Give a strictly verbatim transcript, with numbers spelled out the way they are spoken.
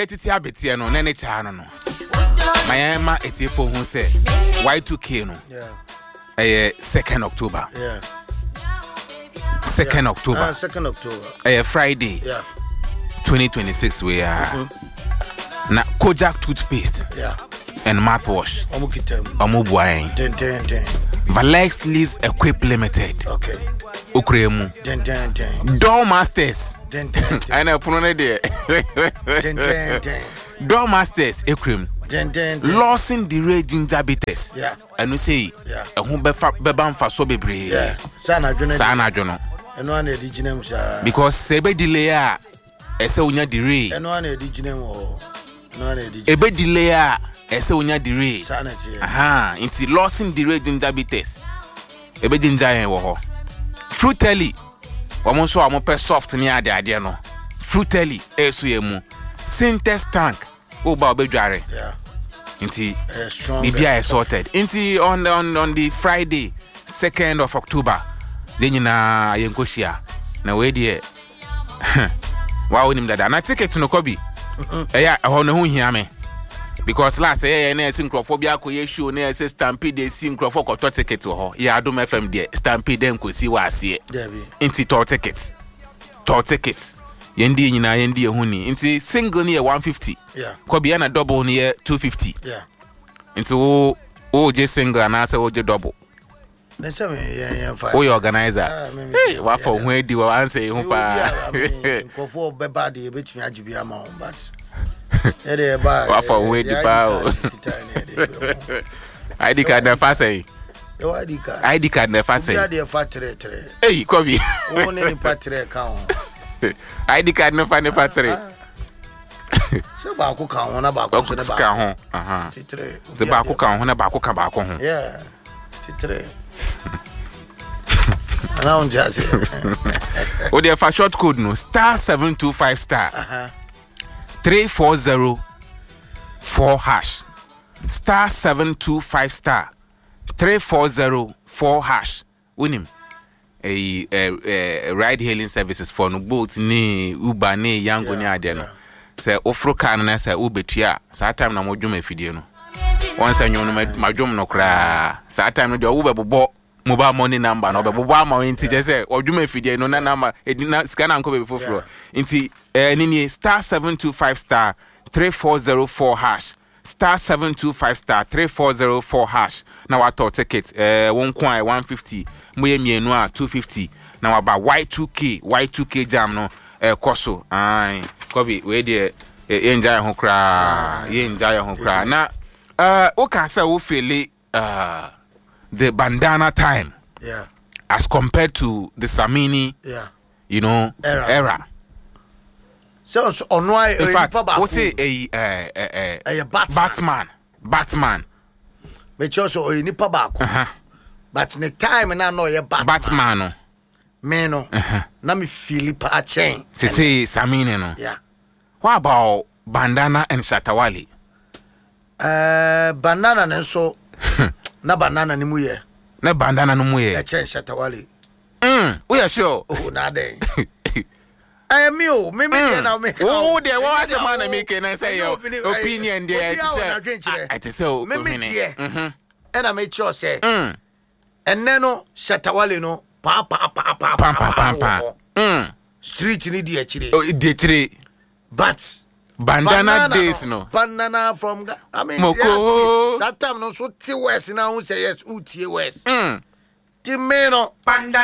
etiti abetie no na ne cha no no mayema etifo hu say Y two K no yeah eh second October yeah second yeah. October uh, second October eh Friday yeah twenty twenty-six we are mm-hmm. na Kojak toothpaste yeah and mouthwash omukitem omubuain ten ten ten Valex Lease Equip Limited okay Ukremu ten ten ten Door Masters ten ten ten I know pronounce there ten ten ten Door Masters Ekrem ten ten ten Lawson the Ray Ginger Bitters yeah and we say yeah ehun befa beba mfa so bebre yeah sana adwono sana adwono eno ana edi ginem sha because sebe delay a ese unya the Ray eno ana edi ginem o eno ana edi ebe delay a ese unya the Ray sana tie aha inti Lawson the Ray Ginger Bitters ebe ginger hen wo ho Fruitelli wamo so amo pe soft ni ade ade no Fruitelli esu yemu Syntex tank o ba obedware yeah inti uh, strong bibia is sorted inti on on on the Friday second of October then na yenkoshia na we dey wa wonim dada na ticket no kobi eya ho ne ho hia me because last year na synchrophobia bia koye show na say Stampede synchropho ko to ticket ho ya Adom F M dey Stampede dem ko si wa ase inti to ticket to ticket yendi nyina yendi ehuni inti single ne one fifty yeah kobi na double ne two fifty yeah inti o o je single na say o je double na say me yen fa o organizer hey wa for hu edi wa answer hu pa ko for be bad e betimi agibi ama on but e dey ba wa for hu edi pa o I D card na fa say e wa I D card I D card na fa say ya dey fa tre tre hey kobi o ne ni pa tre ka on I D card na fa ne fa tre se ba ko ka on na ba ko se na ba ka ho aha titre ze ba ko ka ho na ba ko ka ba ko ho yeah titre ana on jase o dey fa short code no star seven two five star aha three four zero four hash star seven two five star three four zero four hash winim a, a, a ride hailing services for no boat ni Uber ni Yango ni ade no say ofro car na say ubetua sa time na modwom afidie no once anyo no madwom no kra sa time no de ube bobo mobile money number no be bobo ama nti je say odwom afidie no na number edina scanner nko be foforo nti eh ni star seven two five star three four zero four hash star seven two five star three four zero four hash na wato ticket eh won kwan one fifty moye mienu a two fifty na waba Y two K Y two K jam no eh koso ai kobi we dey enjoy ho kra ye enjoy ho kra na uh o ka say wo feel uh the bandana time yeah as compared to the Samini yeah you know era, era. So ono ai in fact we say a eh eh Batman Batman me chose o nipa ba ko but the time na no ye Batman Batman no me no na me feel pa chain say say Samini no yeah what about Bandana and Shatawale uh Bandana nso na Bandana ni mu ye na Bandana no mu ye e chain Shatawale mm we are sure oh na dey I am you, me me na me. Oh, there was a man make na say your opinion there to say. I say so. Me me there. Mhm. And I make sure say. Mm. And then no Shatawale no pa pa pa pa pa pa pa. Mm. Street ni di achire. Oh, di achire. But Bandana days no. Bandana from I mean Moko. That time no so ti west na who say yes, who ti west. Mm. Ti me no.